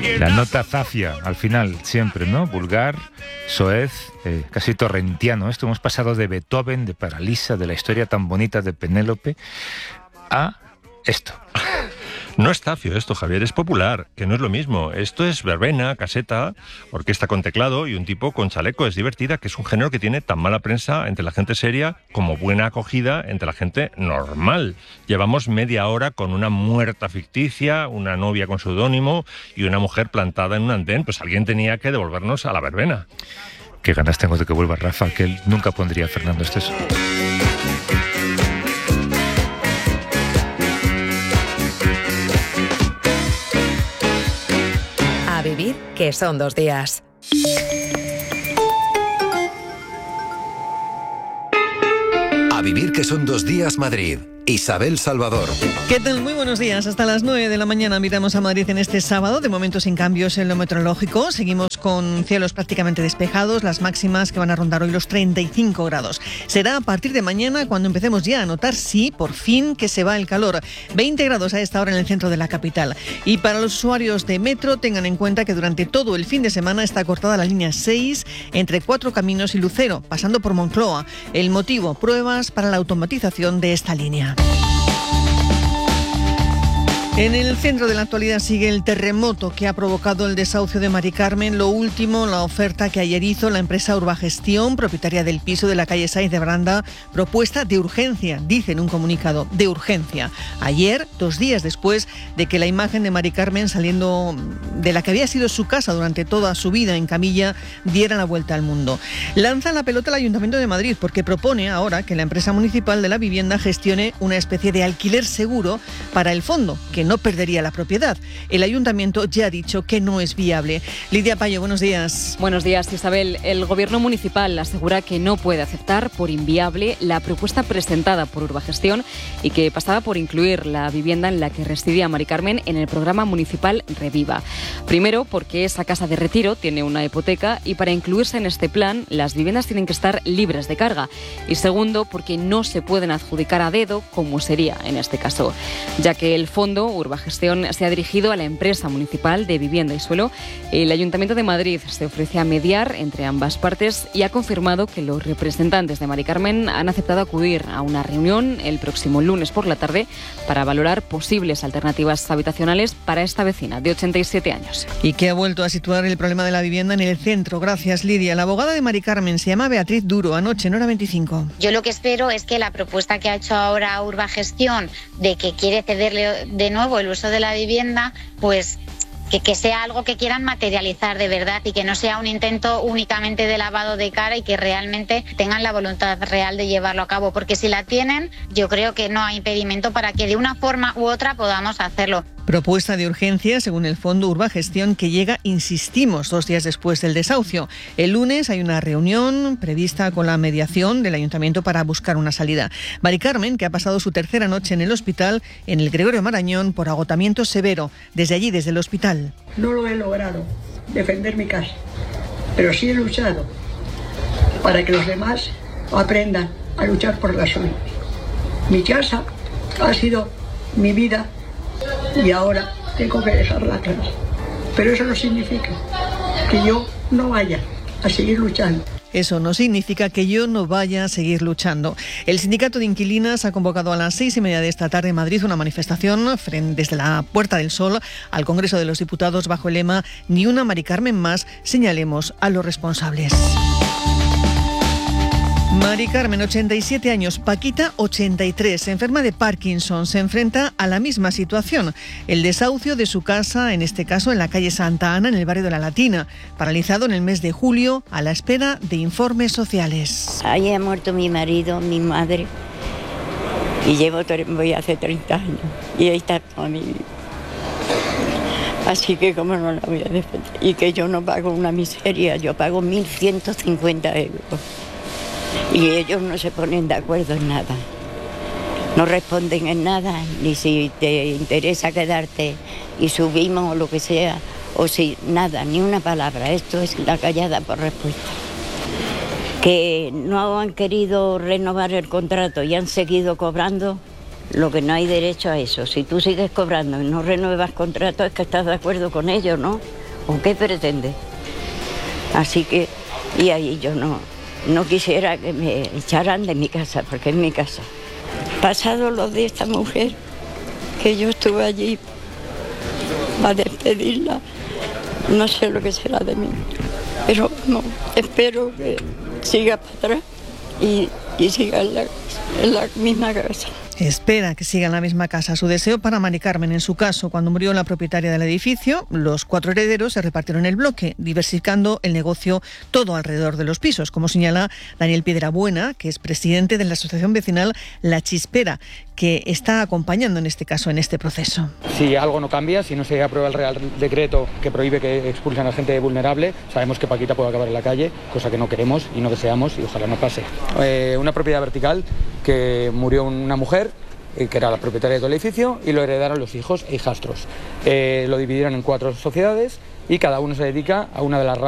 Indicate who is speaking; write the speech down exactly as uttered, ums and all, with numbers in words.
Speaker 1: La nota zafia, al final, siempre, ¿no? Vulgar, soez, eh, casi torrentiano. Esto hemos pasado de Beethoven, de Paralisa, de la historia tan bonita de Penélope, a esto.
Speaker 2: No es zafio esto, Javier, es popular, que no es lo mismo. Esto es verbena, caseta, orquesta con teclado y un tipo con chaleco. Es divertida, que es un género que tiene tan mala prensa entre la gente seria como buena acogida entre la gente normal. Llevamos media hora con una muerta ficticia, una novia con seudónimo y una mujer plantada en un andén. Pues alguien tenía que devolvernos a la verbena.
Speaker 1: Qué ganas tengo de que vuelva Rafa, que él nunca pondría a Fernando Esteso.
Speaker 3: A vivir, que son dos días.
Speaker 4: A vivir, que son dos días, Madrid. Isabel Salvador.
Speaker 5: ¿Qué tal? Muy buenos días. Hasta las nueve de la mañana miramos a Madrid en este sábado. De momento sin cambios en lo meteorológico. Seguimos con cielos prácticamente despejados. Las máximas que van a rondar hoy los treinta y cinco grados. Será a partir de mañana cuando empecemos ya a notar, sí, por fin, que se va el calor. veinte grados a esta hora en el centro de la capital. Y para los usuarios de metro, tengan en cuenta que durante todo el fin de semana está cortada la línea seis entre Cuatro Caminos y Lucero, pasando por Moncloa. El motivo, pruebas para la automatización de esta línea. En el centro de la actualidad sigue el terremoto que ha provocado el desahucio de Mari Carmen. Lo último, la oferta que ayer hizo la empresa Urbagestión, propietaria del piso de la calle Sáenz de Baranda, propuesta de urgencia, dice en un comunicado, de urgencia. Ayer, dos días después de que la imagen de Mari Carmen saliendo de la que había sido su casa durante toda su vida en camilla diera la vuelta al mundo. Lanza la pelota al Ayuntamiento de Madrid porque propone ahora que la empresa municipal de la vivienda gestione una especie de alquiler seguro para el fondo, que no perdería la propiedad. El ayuntamiento ya ha dicho que no es viable. Lidia Payo, buenos días.
Speaker 6: Buenos días, Isabel. El gobierno municipal asegura que no puede aceptar por inviable la propuesta presentada por Urbagestión y que pasaba por incluir la vivienda en la que residía Mari Carmen en el programa municipal Reviva. Primero, porque esa casa de retiro tiene una hipoteca y para incluirse en este plan las viviendas tienen que estar libres de carga. Y segundo, porque no se pueden adjudicar a dedo como sería en este caso, ya que el fondo Urbagestión se ha dirigido a la empresa municipal de vivienda y suelo. El Ayuntamiento de Madrid se ofrece a mediar entre ambas partes y ha confirmado que los representantes de Mari Carmen han aceptado acudir a una reunión el próximo lunes por la tarde para valorar posibles alternativas habitacionales para esta vecina de ochenta y siete años.
Speaker 5: Y que ha vuelto a situar el problema de la vivienda en el centro. Gracias, Lidia. La abogada de Mari Carmen se llama Beatriz Duro. Anoche en Hora veinticinco.
Speaker 7: Yo lo que espero es que la propuesta que ha hecho ahora Urbagestión de que quiere cederle de nuevo el uso de la vivienda, pues que, que sea algo que quieran materializar de verdad y que no sea un intento únicamente de lavado de cara y que realmente tengan la voluntad real de llevarlo a cabo, porque si la tienen, yo creo que no hay impedimento para que de una forma u otra podamos hacerlo.
Speaker 5: Propuesta de urgencia, según el Fondo Urbagestión, que llega, insistimos, dos días después del desahucio. El lunes hay una reunión prevista con la mediación del Ayuntamiento para buscar una salida. Mari Carmen, que ha pasado su tercera noche en el hospital, en el Gregorio Marañón, por agotamiento severo. Desde allí, desde el hospital.
Speaker 8: No lo he logrado, defender mi casa, pero sí he luchado para que los demás aprendan a luchar por la suya. Mi casa ha sido mi vida y ahora tengo que dejarla atrás. Pero eso no significa que yo no vaya a seguir luchando.
Speaker 5: Eso no significa que yo no vaya a seguir luchando. El sindicato de inquilinas ha convocado a las seis y media de esta tarde en Madrid una manifestación desde la Puerta del Sol al Congreso de los Diputados bajo el lema Ni una Mari Carmen más, señalemos a los responsables. Mari Carmen, ochenta y siete años, Paquita, ochenta y tres, enferma de Parkinson, se enfrenta a la misma situación, el desahucio de su casa, en este caso en la calle Santa Ana, en el barrio de La Latina, paralizado en el mes de julio a la espera de informes sociales.
Speaker 9: Ahí ha muerto mi marido, mi madre, y llevo, voy hace treinta años, y ahí está toda mi vida. Así que como no la voy a defender, y que yo no pago una miseria, yo pago mil ciento cincuenta euros. Y ellos no se ponen de acuerdo en nada, no responden en nada, ni si te interesa quedarte y subimos o lo que sea, o si nada, ni una palabra. Esto es la callada por respuesta. Que no han querido renovar el contrato y han seguido cobrando, lo que no hay derecho a eso. Si tú sigues cobrando y no renuevas contrato es que estás de acuerdo con ellos, ¿no? o qué pretende? Así que, y ahí yo no, no quisiera que me echaran de mi casa, porque es mi casa. Pasados los de esta mujer, que yo estuve allí a despedirla, no sé lo que será de mí, pero no, espero que siga para atrás y, y siga en la, en la misma casa.
Speaker 5: Espera que siga en la misma casa. Su deseo para Mari Carmen, en su caso, cuando murió la propietaria del edificio, los cuatro herederos se repartieron el bloque, diversificando el negocio todo alrededor de los pisos, como señala Daniel Piedrabuena, que es presidente de la asociación vecinal La Chispera, que está acompañando en este caso, en este proceso.
Speaker 10: Si algo no cambia, si no se aprueba el Real Decreto que prohíbe que expulsen a gente vulnerable, sabemos que Paquita puede acabar en la calle, cosa que no queremos y no deseamos y ojalá no pase. Eh, una propiedad vertical que murió una mujer, que era la propietaria de todo el edificio, y lo heredaron los hijos e hijastros. Eh, lo dividieron en cuatro sociedades y cada uno se dedica a una de las ramas